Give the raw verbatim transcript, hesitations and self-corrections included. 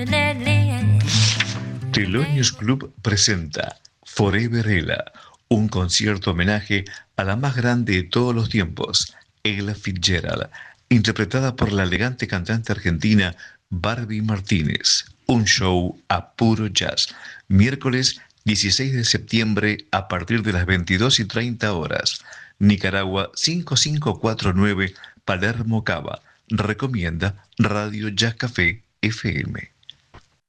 Thelonious Club presenta Forever Ella, un concierto homenaje a la más grande de todos los tiempos, Ella Fitzgerald, interpretada por la elegante cantante argentina Barbie Martínez. Un show a puro jazz. Miércoles dieciséis de septiembre a partir de las veintidós y treinta horas. Nicaragua cinco cinco cuatro nueve, Palermo Cava. Recomienda Radio Jazz Café F M.